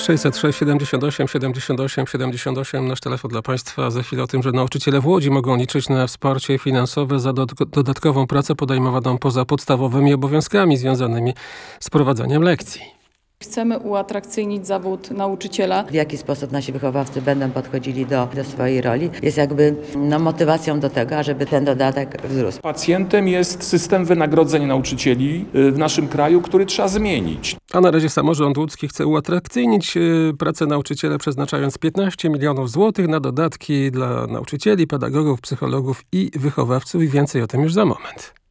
606 78 78 78 nasz telefon dla Państwa. Za chwilę o tym, że nauczyciele w Łodzi mogą liczyć na wsparcie finansowe za dodatkową pracę podejmowaną poza podstawowymi obowiązkami związanymi z prowadzeniem lekcji. Chcemy uatrakcyjnić zawód nauczyciela. W jaki sposób nasi wychowawcy będą podchodzili do swojej roli, jest jakby motywacją do tego, ażeby ten dodatek wzrósł. Pacjentem jest system wynagrodzeń nauczycieli w naszym kraju, który trzeba zmienić. A na razie samorząd łódzki chce uatrakcyjnić pracę nauczyciela, przeznaczając 15 milionów złotych na dodatki dla nauczycieli, pedagogów, psychologów i wychowawców. I więcej o tym już za moment.